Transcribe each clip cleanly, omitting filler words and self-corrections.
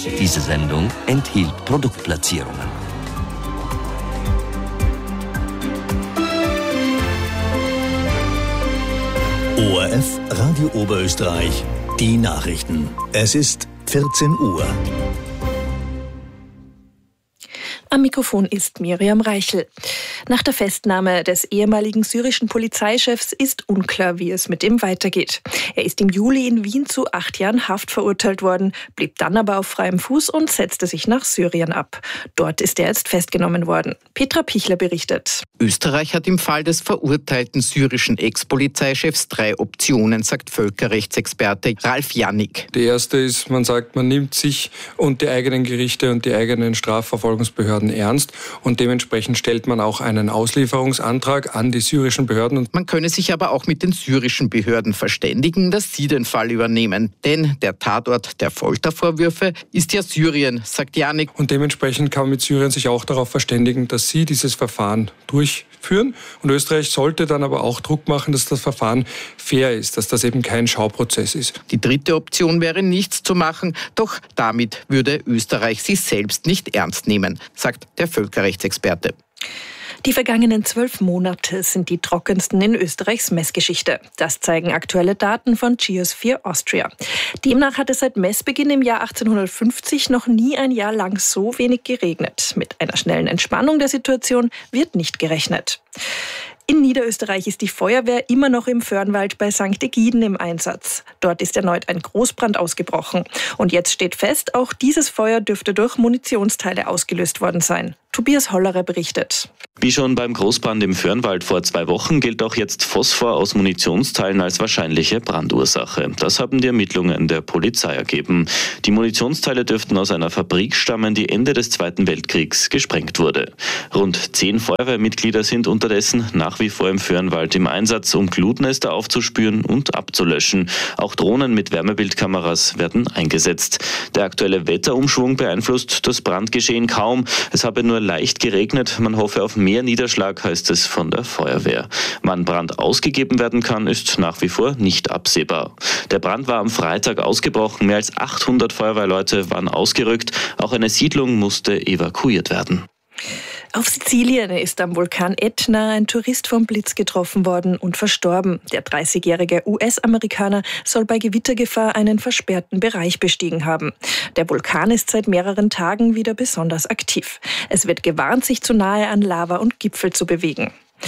Diese Sendung enthielt Produktplatzierungen. ORF Radio Oberösterreich, die Nachrichten. Es ist 14 Uhr. Am Mikrofon ist Miriam Reichel. Nach der Festnahme des ehemaligen syrischen Polizeichefs ist unklar, wie es mit ihm weitergeht. Er ist im Juli in Wien zu 8 Jahren Haft verurteilt worden, blieb dann aber auf freiem Fuß und setzte sich nach Syrien ab. Dort ist er jetzt festgenommen worden. Petra Pichler berichtet. Österreich hat im Fall des verurteilten syrischen Ex-Polizeichefs 3 Optionen, sagt Völkerrechtsexperte Ralf Jannik. Die erste ist, man sagt, man nimmt sich und die eigenen Gerichte und die eigenen Strafverfolgungsbehörden ernst und dementsprechend stellt man auch einen Auslieferungsantrag an die syrischen Behörden. Man könne sich aber auch mit den syrischen Behörden verständigen, dass sie den Fall übernehmen. Denn der Tatort der Foltervorwürfe ist ja Syrien, sagt Jannik. Und dementsprechend kann man mit Syrien sich auch darauf verständigen, dass sie dieses Verfahren durchführen. Und Österreich sollte dann aber auch Druck machen, dass das Verfahren fair ist, dass das eben kein Schauprozess ist. Die dritte Option wäre, nichts zu machen, doch damit würde Österreich sich selbst nicht ernst nehmen, sagt der Völkerrechtsexperte. Die vergangenen 12 Monate sind die trockensten in Österreichs Messgeschichte. Das zeigen aktuelle Daten von Geosphere Austria. Demnach hat es seit Messbeginn im Jahr 1850 noch nie ein Jahr lang so wenig geregnet. Mit einer schnellen Entspannung der Situation wird nicht gerechnet. In Niederösterreich ist die Feuerwehr immer noch im Föhrnwald bei St. Egiden im Einsatz. Dort ist erneut ein Großbrand ausgebrochen. Und jetzt steht fest, auch dieses Feuer dürfte durch Munitionsteile ausgelöst worden sein. Tobias Hollerer berichtet. Wie schon beim Großbrand im Föhrnwald vor 2 Wochen gilt auch jetzt Phosphor aus Munitionsteilen als wahrscheinliche Brandursache. Das haben die Ermittlungen der Polizei ergeben. Die Munitionsteile dürften aus einer Fabrik stammen, die Ende des Zweiten Weltkriegs gesprengt wurde. Rund 10 Feuerwehrmitglieder sind unterdessen nach wie vor im Föhrnwald im Einsatz, um Glutnester aufzuspüren und abzulöschen. Auch Drohnen mit Wärmebildkameras werden eingesetzt. Der aktuelle Wetterumschwung beeinflusst das Brandgeschehen kaum. Es habe nur leicht geregnet. Man hoffe auf mehr Niederschlag, heißt es von der Feuerwehr. Wann Brand ausgegeben werden kann, ist nach wie vor nicht absehbar. Der Brand war am Freitag ausgebrochen. Mehr als 800 Feuerwehrleute waren ausgerückt. Auch eine Siedlung musste evakuiert werden. Auf Sizilien ist am Vulkan Ätna ein Tourist vom Blitz getroffen worden und verstorben. Der 30-jährige US-Amerikaner soll bei Gewittergefahr einen versperrten Bereich bestiegen haben. Der Vulkan ist seit mehreren Tagen wieder besonders aktiv. Es wird gewarnt, sich zu nahe an Lava und Gipfel zu bewegen.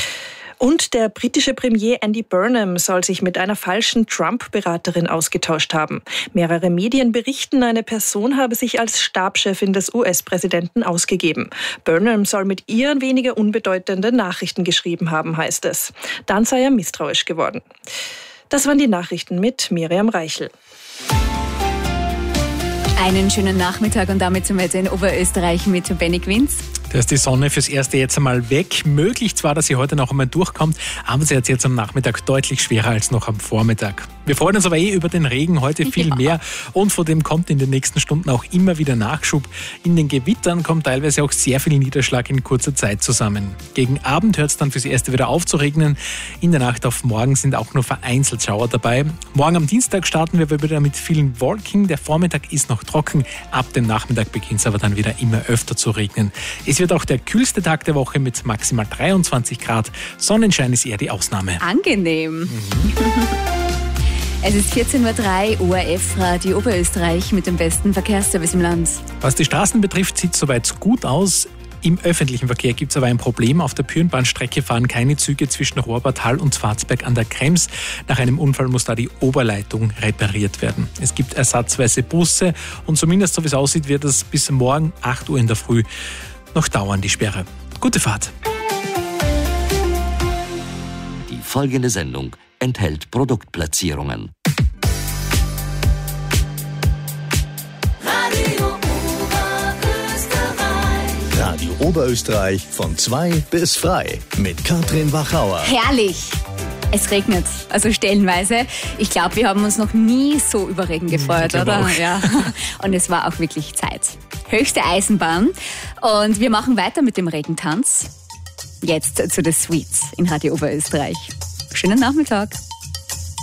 Und der britische Premier Andy Burnham soll sich mit einer falschen Trump-Beraterin ausgetauscht haben. Mehrere Medien berichten, eine Person habe sich als Stabschefin des US-Präsidenten ausgegeben. Burnham soll mit ihr weniger unbedeutende Nachrichten geschrieben haben, heißt es. Dann sei er misstrauisch geworden. Das waren die Nachrichten mit Miriam Reichel. Einen schönen Nachmittag und damit zum Wetter in Oberösterreich mit Benny Quinz. Da ist die Sonne fürs Erste jetzt einmal weg. Möglich zwar, dass sie heute noch einmal durchkommt, aber sie hat jetzt am Nachmittag deutlich schwerer als noch am Vormittag. Wir freuen uns aber über den Regen heute viel mehr und von dem kommt in den nächsten Stunden auch immer wieder Nachschub. In den Gewittern kommt teilweise auch sehr viel Niederschlag in kurzer Zeit zusammen. Gegen Abend hört es dann fürs Erste wieder auf zu regnen. In der Nacht auf morgen sind auch nur vereinzelt Schauer dabei. Morgen am Dienstag starten wir wieder mit vielen Wolken. Der Vormittag ist noch trocken. Ab dem Nachmittag beginnt es aber dann wieder immer öfter zu regnen. Es wird auch der kühlste Tag der Woche mit maximal 23 Grad. Sonnenschein ist eher die Ausnahme. Angenehm. Es ist 14.03 Uhr, ORF Radio Oberösterreich mit dem besten Verkehrsservice im Land. Was die Straßen betrifft, sieht es soweit gut aus. Im öffentlichen Verkehr gibt es aber ein Problem. Auf der Pürenbahnstrecke fahren keine Züge zwischen Rohrbatal und Schwarzberg an der Krems. Nach einem Unfall muss da die Oberleitung repariert werden. Es gibt ersatzweise Busse und zumindest so wie es aussieht, wird es bis morgen 8 Uhr in der Früh noch dauern, die Sperre. Gute Fahrt. Die folgende Sendung enthält Produktplatzierungen. Radio Oberösterreich von 2 bis frei mit Katrin Wachauer. Herrlich! Es regnet, also stellenweise. Ich glaube, wir haben uns noch nie so über Regen gefreut, oder? Ja. Und es war auch wirklich Zeit. Höchste Eisenbahn. Und wir machen weiter mit dem Regentanz. Jetzt zu The Sweets in Radio Oberösterreich. Schönen Nachmittag.